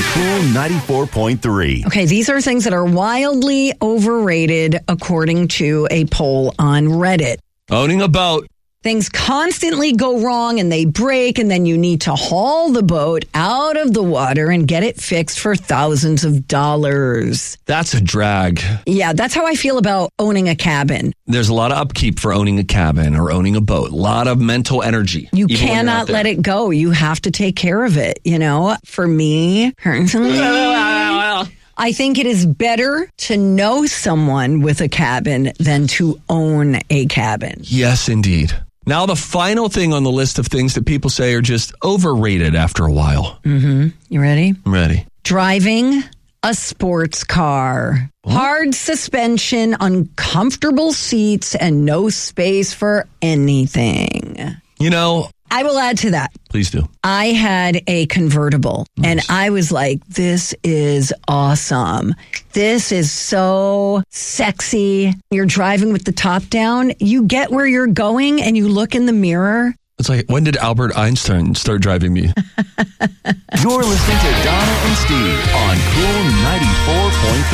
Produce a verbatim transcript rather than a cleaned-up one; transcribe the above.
Cool ninety-four point three. Okay, these are things that are wildly overrated according to a poll on Reddit. Owning a boat. Things constantly go wrong and they break, and then you need to haul the boat out of the water and get it fixed for thousands of dollars. That's a drag. Yeah, that's how I feel about owning a cabin. There's a lot of upkeep for owning a cabin or owning a boat. A lot of mental energy. You cannot let it go. You have to take care of it, you know? For me, personally, I think it is better to know someone with a cabin than to own a cabin. Yes, indeed. Now, the final thing on the list of things that people say are just overrated after a while. Mm-hmm. You ready? I'm ready. Driving a sports car. What? Hard suspension, uncomfortable seats, and no space for anything. You know, I will add to that. Please do. I had a convertible, nice. And I was like, this is awesome. This is so sexy. You're driving with the top down. You get where you're going and you look in the mirror. It's like, when did Albert Einstein start driving me? You're listening to Donna and Steve on Cool ninety-four point three.